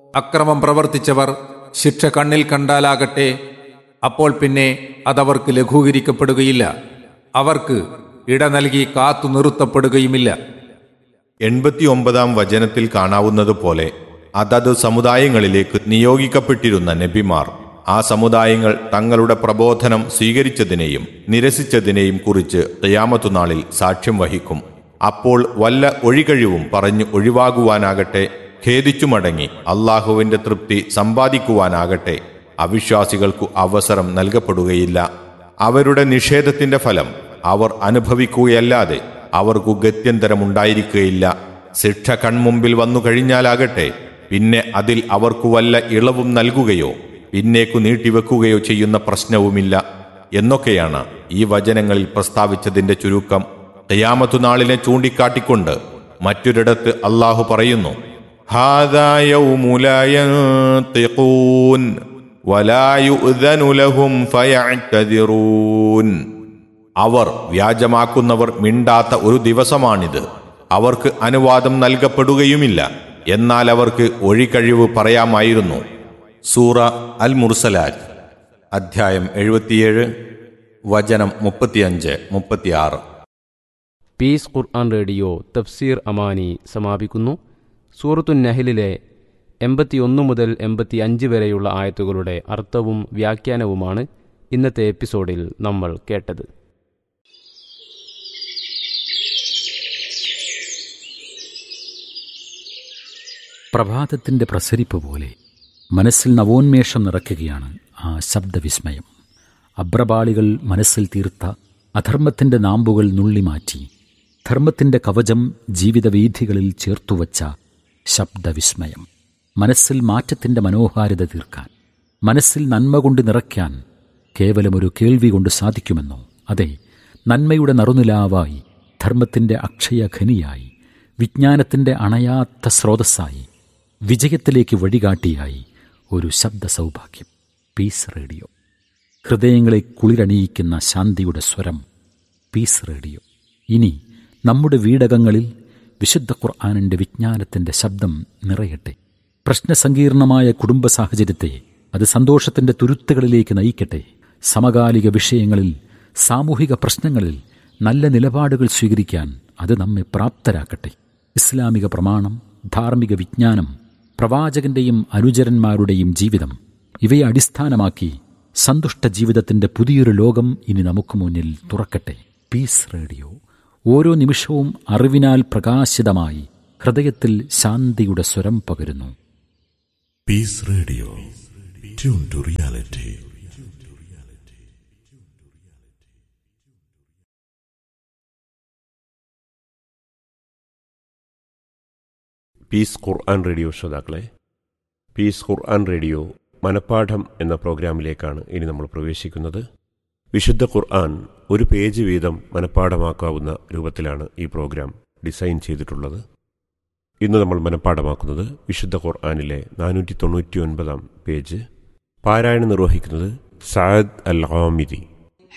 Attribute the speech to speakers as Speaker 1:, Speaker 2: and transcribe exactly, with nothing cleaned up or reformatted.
Speaker 1: അക്രമം പ്രവർത്തിച്ചവർ ശിക്ഷ കണ്ണിൽ കണ്ടാലാകട്ടെ, അപ്പോൾ പിന്നെ അതവർക്ക് ലഘൂകരിക്കപ്പെടുകയില്ല, അവർക്ക് ഇട നൽകി കാത്തു നിർത്തപ്പെടുകയുമില്ല.
Speaker 2: എൺപത്തി ഒമ്പതാം വചനത്തിൽ കാണാവുന്നതുപോലെ അതത് സമുദായങ്ങളിലേക്ക് നിയോഗിക്കപ്പെട്ടിരുന്ന നബിമാർ ആ സമുദായങ്ങൾ തങ്ങളുടെ പ്രബോധനം സ്വീകരിച്ചതിനെയും നിരസിച്ചതിനെയും കുറിച്ച് ഖിയാമത്ത് നാളിൽ സാക്ഷ്യം വഹിക്കും. അപ്പോൾ വല്ല ഒഴികഴിവും പറഞ്ഞു ഒഴിവാകുവാനാകട്ടെ, ഖേദിച്ചു മടങ്ങി അള്ളാഹുവിന്റെ തൃപ്തി സമ്പാദിക്കുവാനാകട്ടെ അവിശ്വാസികൾക്കു അവസരം നൽകപ്പെടുകയില്ല. അവരുടെ നിഷേധത്തിന്റെ ഫലം അവർ അനുഭവിക്കുകയല്ലാതെ അവർക്കു ഗത്യന്തരമുണ്ടായിരിക്കുകയില്ല. ശിക്ഷ കൺമുമ്പിൽ വന്നു കഴിഞ്ഞാലാകട്ടെ പിന്നെ അതിൽ അവർക്കു വല്ല ഇളവും നൽകുകയോ പിന്നേക്കു നീട്ടിവെക്കുകയോ ചെയ്യുന്ന പ്രശ്നവുമില്ല എന്നൊക്കെയാണ് ഈ വചനങ്ങളിൽ പ്രസ്താവിച്ചതിന്റെ ചുരുക്കം. ഖിയാമത്തു നാളിനെ ചൂണ്ടിക്കാട്ടിക്കൊണ്ട് മറ്റൊരിടത്ത് അള്ളാഹു പറയുന്നു, ഹാദാ യൗമു ലാ യൻതിഖൂൻ വലാ യുഅ്ദനു ലഹും ഫയഅ്തദിറൂൻ. അവർ വ്യാജമാക്കുന്നവർ മിണ്ടാത്ത ഒരു ദിവസമാണിത്, അവർക്ക് അനുവാദം നൽകപ്പെടുകയുമില്ല, എന്നാൽ അവർക്ക് ഒഴികഴിവ് പറയാമായിരുന്നു. സൂറ അൽ മുർസലാറ്റ് അധ്യായം എഴുപത്തിയേഴ് വചനം മുപ്പത്തിയഞ്ച് മുപ്പത്തിയാറ്.
Speaker 3: പീസ് ഖുർആൻ റേഡിയോ തഫ്സീർ അമാനി സമാപിക്കുന്നു. സൂറത്തു നഹ്ലിലെ എൺപത്തിയൊന്ന് മുതൽ എൺപത്തി അഞ്ച് വരെയുള്ള ആയത്തുകളുടെ അർത്ഥവും വ്യാഖ്യാനവുമാണ് ഇന്നത്തെ എപ്പിസോഡിൽ നമ്മൾ കേട്ടത്.
Speaker 4: പ്രഭാതത്തിൻ്റെ പ്രസരിപ്പ് പോലെ മനസ്സിൽ നവോന്മേഷം നിറയ്ക്കുകയാണ് ആ ശബ്ദവിസ്മയം. അബ്രപാളികൾ മനസ്സിൽ തീർത്ത അധർമ്മത്തിൻ്റെ നാമ്പുകൾ നുള്ളിമാറ്റി ധർമ്മത്തിൻ്റെ കവചം ജീവിതവീഥികളിൽ ചേർത്തുവച്ച ശബ്ദവിസ്മയം. മനസ്സിൽ മാറ്റത്തിൻ്റെ മനോഹാരിത തീർക്കാൻ, മനസ്സിൽ നന്മ കൊണ്ട് നിറയ്ക്കാൻ കേവലമൊരു കേൾവി കൊണ്ട് സാധിക്കുമെന്നോ? അതെ, നന്മയുടെ നറുനിലാവായി, ധർമ്മത്തിൻ്റെ അക്ഷയഖനിയായി, വിജ്ഞാനത്തിൻ്റെ അണയാത്ത സ്രോതസ്സായി, വിജയത്തിലേക്ക് വഴികാട്ടിയായി ഒരു ശബ്ദ സൗഭാഗ്യം. പീസ് റേഡിയോ, ഹൃദയങ്ങളെ കുളിരണിയിക്കുന്ന ശാന്തിയുടെ സ്വരം. പീസ് റേഡിയോ ഇനി നമ്മുടെ വീടകങ്ങളിൽ വിശുദ്ധ ഖുർആനിൻ്റെ വിജ്ഞാനത്തിൻ്റെ ശബ്ദം നിറയട്ടെ. പ്രശ്നസങ്കീർണമായ കുടുംബ സാഹചര്യത്തെ അത് സന്തോഷത്തിൻ്റെ തുരുത്തുകളിലേക്ക് നയിക്കട്ടെ. സമകാലിക വിഷയങ്ങളിൽ, സാമൂഹിക പ്രശ്നങ്ങളിൽ നല്ല നിലപാടുകൾ സ്വീകരിക്കാൻ അത് നമ്മെ പ്രാപ്തരാക്കട്ടെ. ഇസ്ലാമിക പ്രമാണം, ധാർമ്മിക വിജ്ഞാനം, പ്രവാചകന്റെയും അനുചരന്മാരുടെയും ജീവിതം, ഇവയെ അടിസ്ഥാനമാക്കി സന്തുഷ്ട ജീവിതത്തിന്റെ പുതിയൊരു ലോകം ഇനി നമുക്ക് മുന്നിൽ തുറക്കട്ടെ. പീസ് റേഡിയോ ഓരോ നിമിഷവും അറിവിനാൽ പ്രകാശിതമായി ഹൃദയത്തിൽ ശാന്തിയുടെ സ്വരം പകരുന്നു.
Speaker 5: Piece radio, tune to reality.
Speaker 6: Piece Quran radio ശ്രോതാക്കളെ, പീസ് ഖുർആൻ റേഡിയോ മനപ്പാഠം എന്ന പ്രോഗ്രാമിലേക്കാണ് ഇനി നമ്മൾ പ്രവേശിക്കുന്നത്. വിശുദ്ധ ഖുർആൻ ഒരു പേജ് വീതം മനപ്പാഠമാക്കാവുന്ന രൂപത്തിലാണ് ഈ പ്രോഗ്രാം ഡിസൈൻ ചെയ്തിട്ടുള്ളത്. ഇന്ന് നമ്മൾ മനപ്പാഠമാക്കുന്നത് വിശുദ്ധ ഖുർആനിലെ നാനൂറ്റി തൊണ്ണൂറ്റി ഒൻപതാം പേജ്. പാരായണം നിർവഹിക്കുന്നത് സഅദ് അൽ ആമിരി.